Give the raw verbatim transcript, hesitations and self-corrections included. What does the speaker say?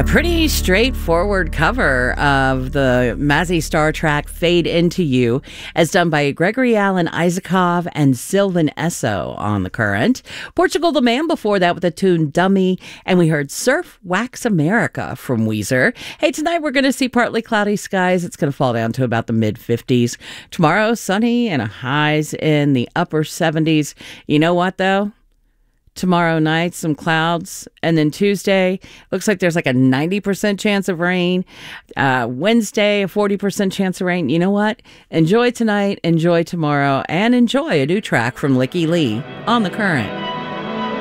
A pretty straightforward cover of the Mazzy Star track Fade Into You, as done by Gregory Alan Isakov and Sylvan Esso on The Current. Portugal the Man before that with the tune Dummy, and we heard Surf Wax America from Weezer. Hey, tonight we're going to see partly cloudy skies. It's going to fall down to about the mid fifties. Tomorrow, sunny and a highs in the upper seventies. You know what, though? Tomorrow night, some clouds. And then Tuesday, looks like there's like a ninety percent chance of rain. Uh, Wednesday, a forty percent chance of rain. You know what? Enjoy tonight, enjoy tomorrow, and enjoy a new track from Licky Lee on The Current.